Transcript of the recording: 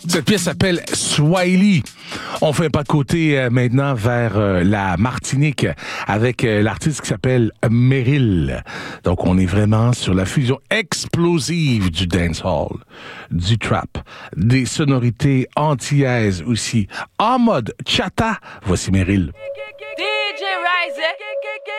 Cette pièce s'appelle Swahili. On fait un pas de côté maintenant vers la Martinique avec l'artiste qui s'appelle Meryl. Donc, on est vraiment sur la fusion explosive du dancehall, du trap, des sonorités antillaises aussi. En mode chata, voici Meryl. DJ Rise.